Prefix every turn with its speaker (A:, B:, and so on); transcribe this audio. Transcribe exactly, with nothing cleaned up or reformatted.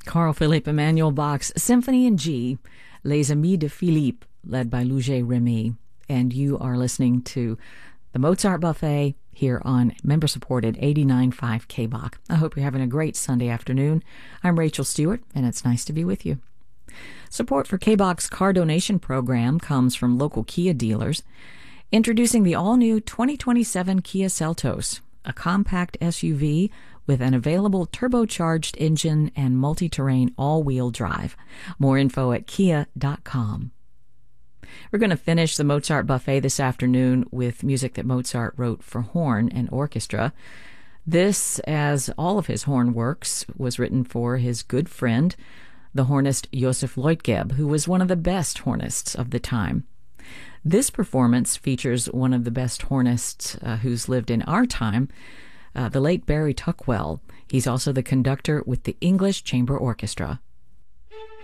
A: Carl Philipp Emanuel Bach's Symphony in G, Les Amis de Philippe, led by Louget Remy. And you are listening to the Mozart Buffet here on member-supported eighty-nine point five K B O C. I hope you're having a great Sunday afternoon. I'm Rachel Stewart, and it's nice to be with you. Support for K B O C's car donation program comes from local Kia dealers. Introducing the all-new twenty twenty-seven Kia Seltos, a compact S U V with an available turbocharged engine and multi-terrain all-wheel drive. More info at kia dot com. We're going to finish the Mozart Buffet this afternoon with music that Mozart wrote for horn and orchestra. This, as all of his horn works, was written for his good friend, the hornist Josef Leutgeb, who was one of the best hornists of the time. This performance features one of the best hornists uh, who's lived in our time, uh, the late Barry Tuckwell. He's also the conductor with the English Chamber Orchestra.